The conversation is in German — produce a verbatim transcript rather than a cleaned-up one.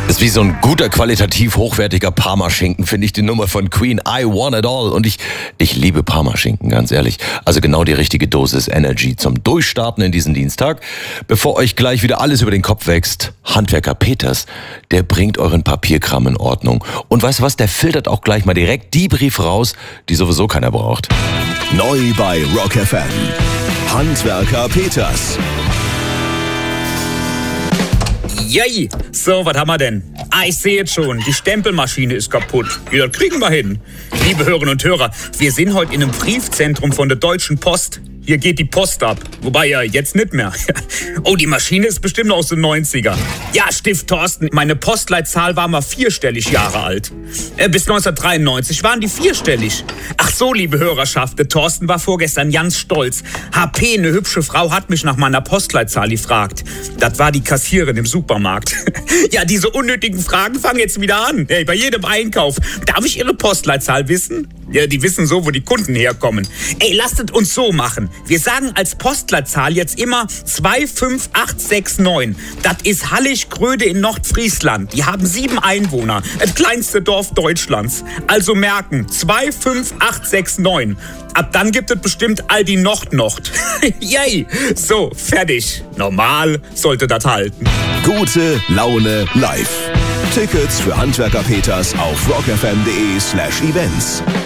Das ist wie so ein guter, qualitativ hochwertiger Parmaschinken, finde ich die Nummer von Queen, I Want It All. Und ich, ich liebe Parmaschinken, ganz ehrlich. Also genau die richtige Dosis Energy zum Durchstarten in diesen Dienstag. Bevor euch gleich wieder alles über den Kopf wächst, Handwerker Peters, der bringt euren Papierkram in Ordnung. Und weißt du was, der filtert auch gleich mal direkt die Briefe raus, die sowieso keiner braucht. Neu bei Rock F M. Handwerker Peters. Yay! So, was haben wir denn? Ah, ich sehe jetzt schon, die Stempelmaschine ist kaputt. Ja, das kriegen wir hin. Liebe Hörerinnen und Hörer, wir sind heute in einem Briefzentrum von der Deutschen Post. Hier geht die Post ab. Wobei ja jetzt nicht mehr. Oh, die Maschine ist bestimmt aus den neunziger. Ja, Stift Thorsten, meine Postleitzahl war mal vierstellig Jahre alt. Äh, bis neunzehnhundertdreiundneunzig waren die vierstellig. Ach so, liebe Hörerschaft, der Thorsten war vorgestern ganz stolz. H P, eine hübsche Frau, hat mich nach meiner Postleitzahl gefragt. Das war die Kassiererin im Supermarkt. Ja, diese unnötigen Fragen fangen jetzt wieder an. Hey, bei jedem Einkauf. Darf ich Ihre Postleitzahl wissen? Ja, die wissen so, wo die Kunden herkommen. Ey, lasst es uns so machen. Wir sagen als Postleitzahl jetzt immer zwei fünf acht sechs neun. Das ist Hallig-Gröde in Nordfriesland. Die haben sieben Einwohner. Das kleinste Dorf Deutschlands. Also merken, zwei fünf acht sechs neun. Ab dann gibt es bestimmt Aldi Nord-Nord. Yay! So, fertig. Normal sollte das halten. Gute Laune live. Tickets für Handwerker Peters auf rockfm.de slash events.